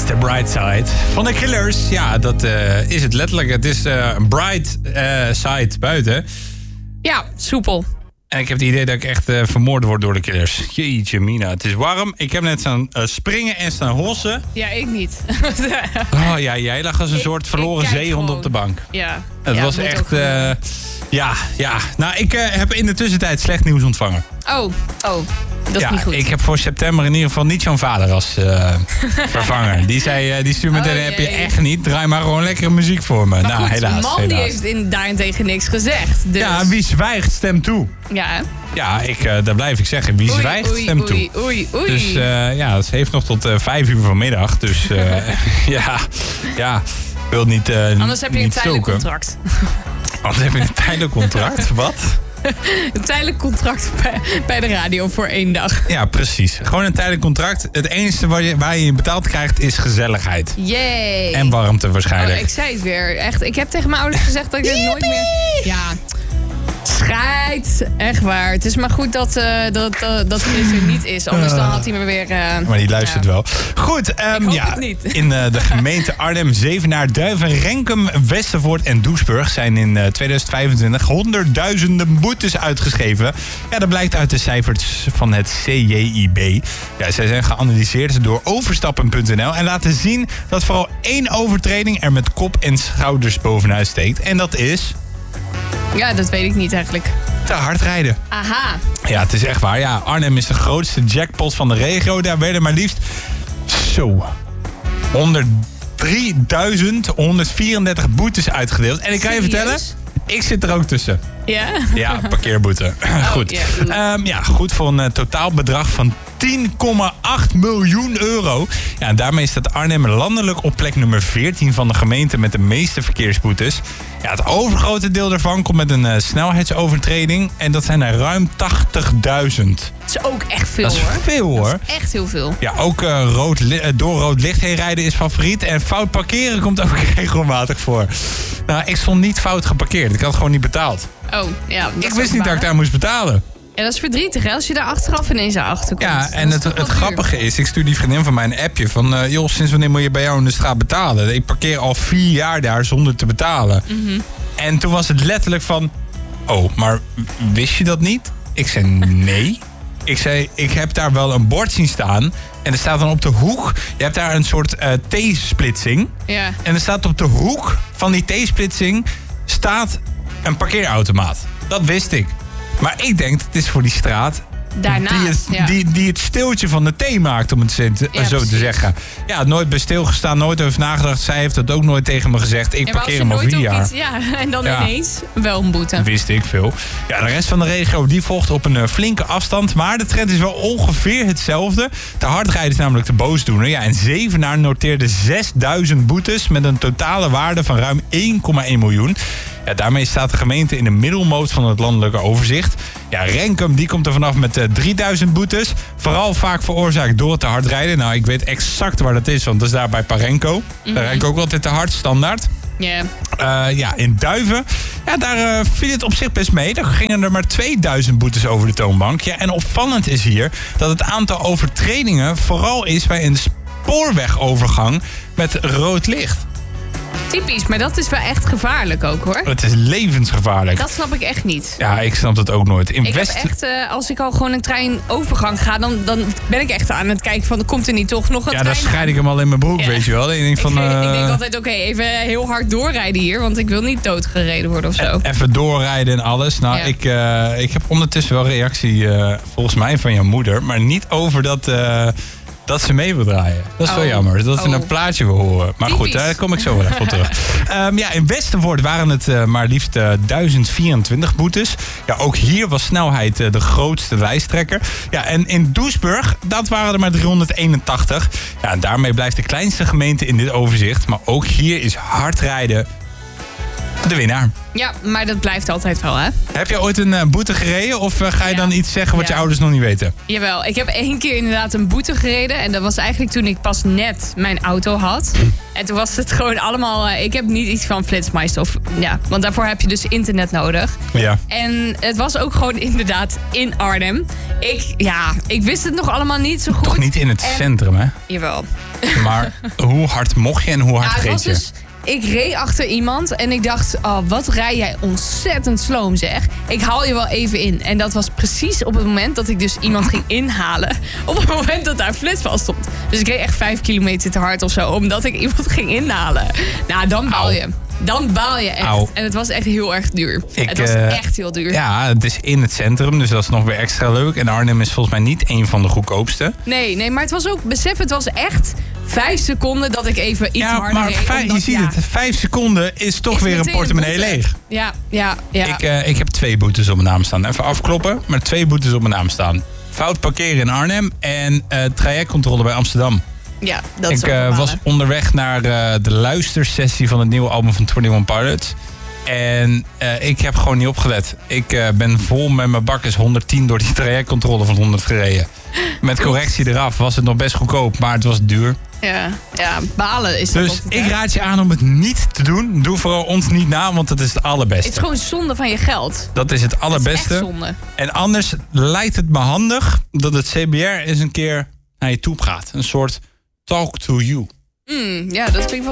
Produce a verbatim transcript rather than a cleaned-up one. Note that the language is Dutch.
The Bright Side van de Killers. Ja, dat uh, is het letterlijk. Het is uh, een bright uh, side buiten. Ja, soepel. En ik heb het idee dat ik echt uh, vermoord word door de Killers. Jeetje mina, het is warm. Ik heb net staan uh, springen en staan hossen. Ja, ik niet. Oh ja, jij lag als een ik, soort verloren zeehond gewoon. op de bank. Ja. Het ja, was echt... Uh, ja, ja. Nou, ik uh, heb in de tussentijd slecht nieuws ontvangen. Oh, oh. Dat is ja, niet goed. Ik heb voor september in ieder geval niet zo'n vader als uh, vervanger. Die zei, uh, die stuurde meteen, oh, heb je echt niet. Draai maar gewoon lekkere muziek voor me. Maar nou, goed, helaas. de man helaas. die heeft in, daarentegen niks gezegd. Dus. Ja, wie zwijgt, stemt toe. Ja. Ja, ik, uh, daar blijf ik zeggen. Wie oei, zwijgt, oei, stemt toe. Oei, oei, oei. Dus uh, ja, het heeft nog tot uh, vijf uur vanmiddag. Dus uh, ja, ja, ik wil niet uh, Anders heb je een tijdelijk contract. Anders heb je een tijdelijk contract? Wat? Een tijdelijk contract bij, bij de radio voor één dag. Ja, precies. Gewoon een tijdelijk contract. Het enige waar je, waar je betaald krijgt is gezelligheid. Yay. En warmte waarschijnlijk. Oh, ik zei het weer. Echt, ik heb tegen mijn ouders gezegd dat ik het nooit meer... Ja, scheid. Echt waar. Het is maar goed dat, uh, dat, uh, dat Chris er niet is. Anders dan had hij me weer... Uh, maar die luistert ja. wel. Goed, um, ja, het niet. in uh, de gemeente Arnhem, Zevenaar, Duiven, Renkum, Westervoort en Doesburg zijn in uh, tweeduizend vijfentwintig honderdduizenden boetes uitgeschreven. Ja, dat blijkt uit de cijfers van het C J I B. Ja, zij zijn geanalyseerd door overstappen punt n l en laten zien dat vooral één overtreding er met kop en schouders bovenuit steekt. En dat is... Ja, dat weet ik niet eigenlijk. Te hard rijden. Aha. Ja, het is echt waar. Ja, Arnhem is de grootste jackpot van de regio. Daar werden maar liefst zo honderddrieduizend honderdvierendertig boetes uitgedeeld. En ik kan je vertellen, ik zit er ook tussen. Ja? Ja, parkeerboete. Oh, goed. Yeah. Um, ja, goed voor een uh, totaalbedrag van tien komma acht miljoen euro. Ja, en daarmee staat Arnhem landelijk op plek nummer veertien van de gemeente met de meeste verkeersboetes. Ja, het overgrote deel daarvan komt met een uh, snelheidsovertreding. En dat zijn er ruim tachtigduizend. Dat is ook echt veel, hoor. Dat is veel, hoor. Dat is echt heel veel. Ja, ook uh, rood li- uh, door rood licht heen rijden is favoriet. En fout parkeren komt ook regelmatig voor. Nou, ik stond niet fout geparkeerd. Ik had gewoon niet betaald. Oh, ja. Ik wist niet dat ik daar moest betalen. Ja, dat is verdrietig, hè? Als je daar achteraf ineens achter komt. Ja, en het, het grappige is, ik stuur die vriendin van mij een appje van... Uh, joh, sinds wanneer moet je bij jou in de straat betalen? Ik parkeer al vier jaar daar zonder te betalen. Mm-hmm. En toen was het letterlijk van... Oh, maar wist je dat niet? Ik zei, nee. Ik zei, ik heb daar wel een bord zien staan. En er staat dan op de hoek... Je hebt daar een soort uh, T-splitsing. Ja. En er staat op de hoek van die T-splitsing... staat een parkeerautomaat. Dat wist ik. Maar ik denk, het is voor die straat... Daarnaast, die, het, ja. die, die het stiltje van de thee maakt, om het zo, te, ja, zo te zeggen. Ja, nooit bij stilgestaan, nooit over nagedacht. Zij heeft dat ook nooit tegen me gezegd. Ik ja, parkeer hem al vier jaar. Iets, ja, en dan ja. ineens wel een boete. Wist ik veel. Ja, de rest van de regio die volgt op een uh, flinke afstand. Maar de trend is wel ongeveer hetzelfde. Te hard rijden is namelijk de boosdoener. Ja, en Zevenaar noteerde zesduizend boetes met een totale waarde van ruim één komma één miljoen. Ja, daarmee staat de gemeente in de middelmoot van het landelijke overzicht. Ja, Renkum die komt er vanaf met uh, drieduizend boetes. Vooral vaak veroorzaakt door te hard rijden. Nou, ik weet exact waar dat is, want dat is daar bij Parenco. Mm-hmm. Daar rijd ik ook altijd te hard, standaard. Yeah. Uh, ja, in Duiven, ja, daar uh, viel het op zich best mee. Daar gingen er maar tweeduizend boetes over de toonbank. Ja, en opvallend is hier dat het aantal overtredingen vooral is bij een spoorwegovergang met rood licht. Typisch, maar dat is wel echt gevaarlijk ook, hoor. Het is levensgevaarlijk. Dat snap ik echt niet. Ja, ik snap dat ook nooit. In ik West... heb echt, uh, als ik al gewoon een treinovergang ga, dan, dan ben ik echt aan het kijken van, komt er niet toch nog een ja, trein? Ja, dan scheid ik hem al in mijn broek, ja. Weet je wel. Ik denk, van, ik, uh... ik denk altijd, oké, okay, even heel hard doorrijden hier, want ik wil niet doodgereden worden of zo. Even doorrijden en alles. Nou, ja. ik, uh, ik heb ondertussen wel reactie, uh, volgens mij, van jouw moeder, maar niet over dat... Uh... Dat ze mee wil draaien. Dat is oh. wel jammer. Dat ze oh. een plaatje wil horen. Maar Typisch. Goed, daar kom ik zo wel even op terug. Um, ja, in Westervoort waren het uh, maar liefst uh, duizend vierentwintig boetes. Ja, ook hier was snelheid uh, de grootste lijsttrekker. Ja, en in Doesburg, dat waren er maar driehonderdeenentachtig. Ja, en daarmee blijft de kleinste gemeente in dit overzicht. Maar ook hier is hard rijden de winnaar. Ja, maar dat blijft altijd wel, hè? Heb je ooit een uh, boete gereden? Of uh, ga je ja. dan iets zeggen wat ja. je ouders nog niet weten? Jawel, ik heb één keer inderdaad een boete gereden. En dat was eigenlijk toen ik pas net mijn auto had. En toen was het gewoon allemaal... Uh, ik heb niet iets van Flitsmeister. Of, ja, want daarvoor heb je dus internet nodig. Ja. En het was ook gewoon inderdaad in Arnhem. Ik, ja, ik wist het nog allemaal niet zo goed. Toch niet in het en, centrum, hè? Jawel. Maar hoe hard mocht je en hoe hard ja, reed je? Dus, ik reed achter iemand en ik dacht, oh, wat rij jij ontzettend sloom zeg. Ik haal je wel even in. En dat was precies op het moment dat ik dus iemand ging inhalen. Op het moment dat daar flitspaal stond. Dus ik reed echt vijf kilometer te hard of zo, omdat ik iemand ging inhalen. Nou, dan baal je. Dan baal je echt. Auw. En het was echt heel erg duur. Ik, het was uh, echt heel duur. Ja, het is in het centrum, dus dat is nog weer extra leuk. En Arnhem is volgens mij niet een van de goedkoopste. Nee, nee, maar het was ook, besef, het was echt vijf seconden dat ik even iets ja, harder maar reed. Vijf, omdat, je ziet ja, het, vijf seconden is toch is weer een portemonnee leeg. Ja, ja, ja. Ik, uh, ik heb twee boetes op mijn naam staan. Even afkloppen, maar twee boetes op mijn naam staan. Fout parkeren in Arnhem en uh, trajectcontrole bij Amsterdam. Ja, dat ik is uh, was onderweg naar uh, de luistersessie van het nieuwe album van eenentwintig Pilots. En uh, ik heb gewoon niet opgelet. Ik uh, ben vol met mijn bakkes honderdtien door die trajectcontrole van honderd gereden. Met correctie eraf was het nog best goedkoop, maar het was duur. Ja, ja balen is dat. Dus ik raad je aan om het niet te doen. Doe vooral ons niet na, want het is het allerbeste. Het is gewoon zonde van je geld. Dat is het allerbeste. Dat is echt zonde. En anders lijkt het me handig dat het C B R eens een keer naar je toe gaat. Een soort talk to you. Mm, ja, dat vind ik wel